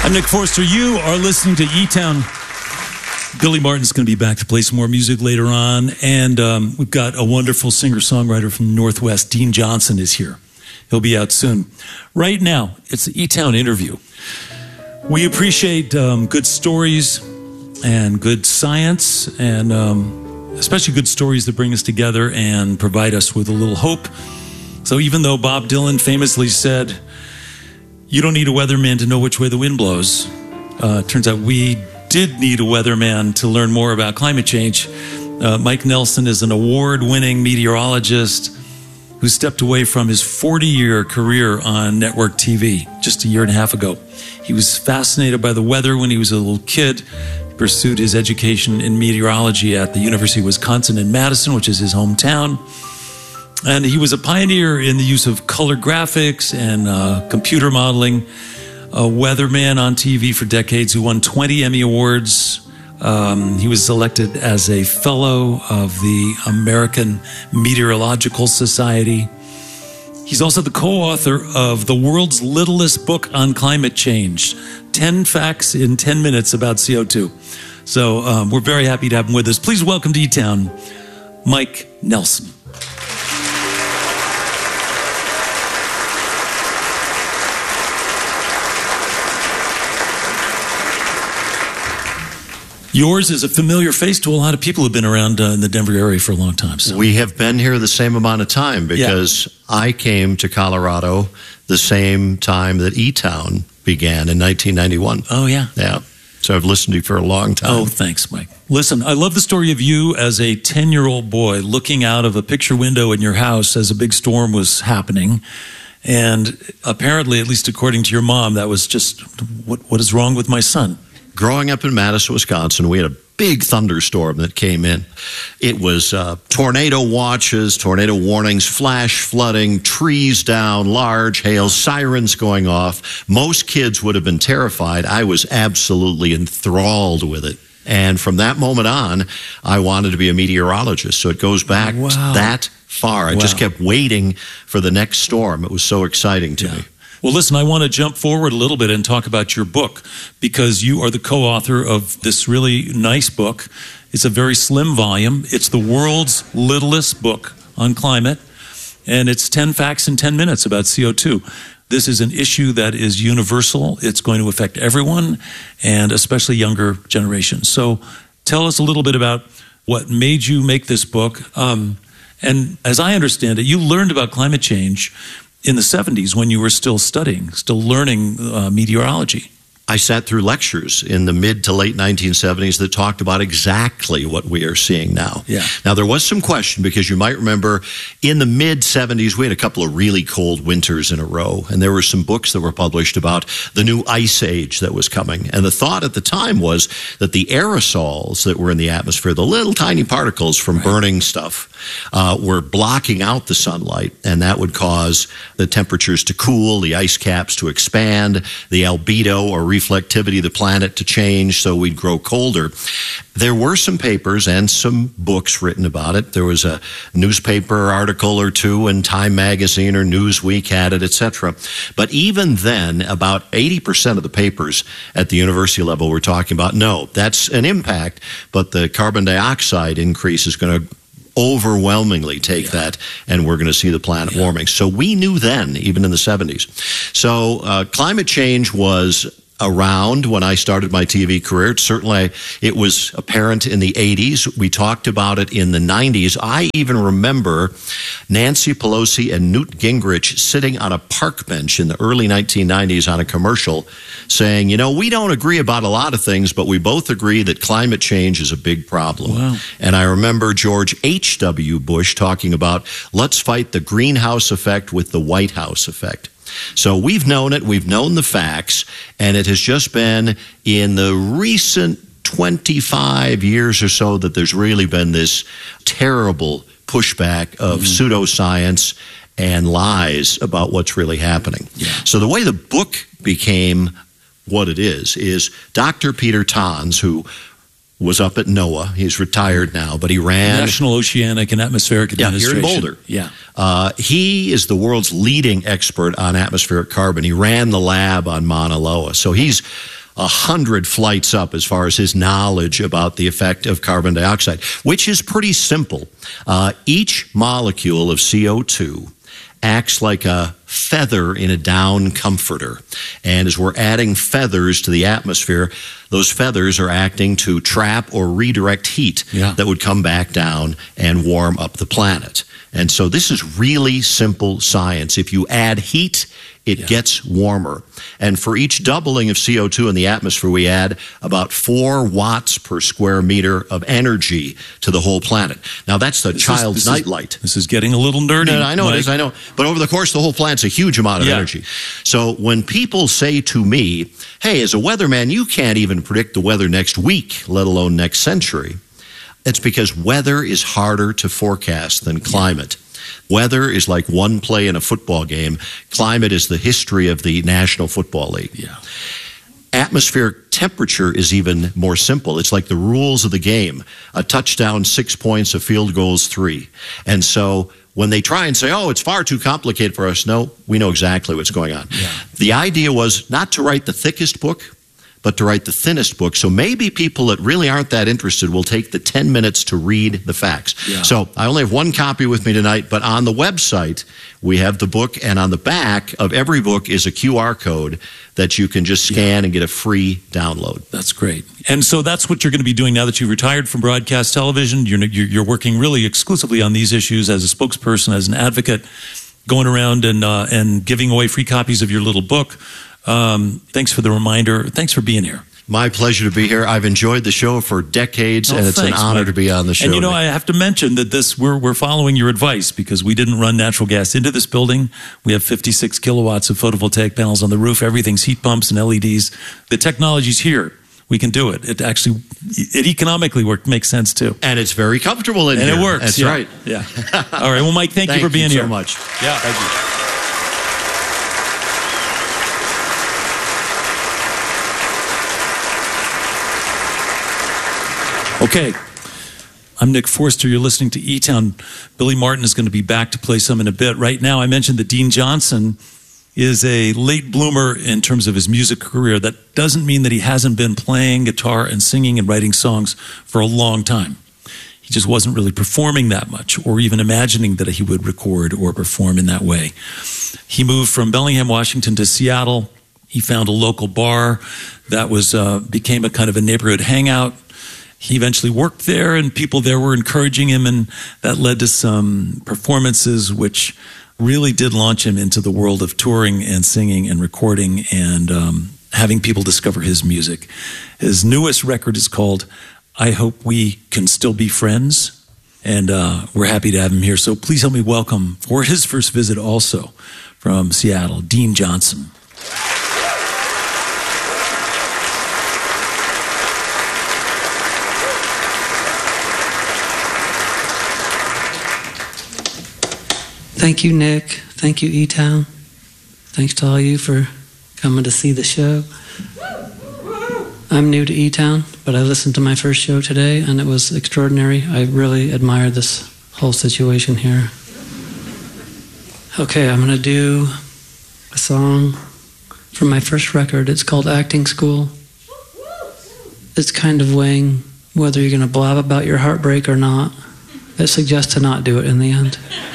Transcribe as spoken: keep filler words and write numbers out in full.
I'm Nick Forster. You are listening to E-Town. Billy Martin's going to be back to play some more music later on. And um, we've got a wonderful singer-songwriter from the Northwest. Dean Johnson is here. He'll be out soon. Right now, it's the E-Town interview. We appreciate um, good stories and good science, and um, especially good stories that bring us together and provide us with a little hope. So even though Bob Dylan famously said, "You don't need a weatherman to know which way the wind blows," uh, it turns out we did need a weatherman to learn more about climate change. Uh, Mike Nelson is an award-winning meteorologist who stepped away from his forty-year career on network T V just a year and a half ago. He was fascinated by the weather when he was a little kid. He pursued his education in meteorology at the University of Wisconsin in Madison, which is his hometown. And he was a pioneer in the use of color graphics and uh, computer modeling. A weatherman on T V for decades who won twenty Emmy Awards. Um, he was elected as a fellow of the American Meteorological Society. He's also the co-author of the world's littlest book on climate change, ten Facts in ten Minutes About C O two. So um, we're very happy to have him with us. Please welcome to E-Town, Mike Nelson. Yours is a familiar face to a lot of people who have been around uh, in the Denver area for a long time. So. We have been here the same amount of time because yeah. I came to Colorado the same time that E-Town began in nineteen ninety-one. Oh, yeah. Yeah. So I've listened to you for a long time. Oh, thanks, Mike. Listen, I love the story of you as a ten-year-old boy looking out of a picture window in your house as a big storm was happening. And apparently, at least according to your mom, that was just, what, what is wrong with my son? Growing up in Madison, Wisconsin, we had a big thunderstorm that came in. It was uh, tornado watches, tornado warnings, flash flooding, trees down, large hail, sirens going off. Most kids would have been terrified. I was absolutely enthralled with it. And from that moment on, I wanted to be a meteorologist. So it goes back wow. that far. I wow. just kept waiting for the next storm. It was so exciting to yeah. me. Well, listen, I want to jump forward a little bit and talk about your book, because you are the co-author of this really nice book. It's a very slim volume. It's the world's littlest book on climate, and it's ten Facts in ten Minutes about C O two. This is an issue that is universal. It's going to affect everyone, and especially younger generations. So tell us a little bit about what made you make this book. Um, and as I understand it, you learned about climate change in the seventies when you were still studying, still learning uh, meteorology. I sat through lectures in the mid to late nineteen seventies that talked about exactly what we are seeing now. Yeah. Now, there was some question, because you might remember in the mid seventies, we had a couple of really cold winters in a row, and there were some books that were published about the new ice age that was coming. And the thought at the time was that the aerosols that were in the atmosphere, the little tiny particles from right. burning stuff, uh, were blocking out the sunlight, and that would cause the temperatures to cool, the ice caps to expand, the albedo or reflectivity of the planet to change, so we'd grow colder. There were some papers and some books written about it. There was a newspaper article or two, and Time Magazine or Newsweek had it, et cetera. But even then, about eighty percent of the papers at the university level were talking about, no, that's an impact, but the carbon dioxide increase is going to overwhelmingly take yeah. that, and we're going to see the planet yeah. warming. So we knew then, even in the seventies. So uh, climate change was around when I started my T V career. Certainly, it was apparent in the eighties. We talked about it in the nineties. I even remember Nancy Pelosi and Newt Gingrich sitting on a park bench in the early nineteen nineties on a commercial saying, you know, we don't agree about a lot of things, but we both agree that climate change is a big problem. Wow. And I remember George H W Bush talking about, let's fight the greenhouse effect with the White House effect. So we've known it, we've known the facts, and it has just been in the recent twenty-five years or so that there's really been this terrible pushback of mm. pseudoscience and lies about what's really happening. Yeah. So the way the book became what it is, is Doctor Peter Tons, who was up at NOAA. He's retired now, but he ran... National Oceanic and Atmospheric Administration. Yeah, here in Boulder. Yeah. Uh, he is the world's leading expert on atmospheric carbon. He ran the lab on Mauna Loa. So he's a hundred flights up as far as his knowledge about the effect of carbon dioxide, which is pretty simple. Uh, each molecule of C O two acts like a feather in a down comforter. And as we're adding feathers to the atmosphere, those feathers are acting to trap or redirect heat yeah. that would come back down and warm up the planet. And so this is really simple science. If you add heat, it yeah. gets warmer. And for each doubling of C O two in the atmosphere, we add about four watts per square meter of energy to the whole planet. Now, that's the this child's is, this nightlight. Is, this is getting a little nerdy. No, no, I know Mike. it is, I know. But over the course of the whole planet's a huge amount of yeah. energy. So when people say to me, hey, as a weatherman, you can't even predict the weather next week, let alone next century, it's because weather is harder to forecast than climate. Yeah. Weather is like one play in a football game. Climate is the history of the National Football League. Yeah. Atmospheric temperature is even more simple. It's like the rules of the game. A touchdown, six points, a field goal is three. And so when they try and say, oh, it's far too complicated for us, no, we know exactly what's going on. Yeah. The idea was not to write the thickest book, but to write the thinnest book. So maybe people that really aren't that interested will take the ten minutes to read the facts. Yeah. So I only have one copy with me tonight, but on the website, we have the book, and on the back of every book is a Q R code that you can just scan yeah. and get a free download. That's great. And so that's what you're going to be doing now that you've retired from broadcast television. You're, you're working really exclusively on these issues as a spokesperson, as an advocate, going around and, uh, and giving away free copies of your little book. Um, thanks for the reminder. Thanks for being here. My pleasure to be here. I've enjoyed the show for decades, oh, and it's thanks, an honor Mike. to be on the show. And you know, I have to mention that this we're we're following your advice because we didn't run natural gas into this building. We have fifty-six kilowatts of photovoltaic panels on the roof. Everything's heat pumps and L E Ds. The technology's here. We can do it. It actually, it economically work, makes sense too. And it's very comfortable in and here. And it works. That's yeah. right. Yeah. All right. Well, Mike, thank, thank you for being you here. so much. Yeah. Thank you. Okay, I'm Nick Forster. You're listening to E-Town. Billy Martin is going to be back to play some in a bit. Right now, I mentioned that Dean Johnson is a late bloomer in terms of his music career. That doesn't mean that he hasn't been playing guitar and singing and writing songs for a long time. He just wasn't really performing that much or even imagining that he would record or perform in that way. He moved from Bellingham, Washington to Seattle. He found a local bar that was uh, became a kind of a neighborhood hangout. He eventually worked there, and people there were encouraging him, and that led to some performances which really did launch him into the world of touring and singing and recording and um, having people discover his music. His newest record is called I Hope We Can Still Be Friends, and uh, we're happy to have him here. So please help me welcome, for his first visit also, from Seattle, Dean Johnson. Thank you, Nick. Thank you, E-Town. Thanks to all you for coming to see the show. I'm new to E-Town, but I listened to my first show today, and it was extraordinary. I really admire this whole situation here. Okay, I'm going to do a song from my first record. It's called Acting School. It's kind of weighing whether you're going to blab about your heartbreak or not. It suggests to not do it in the end.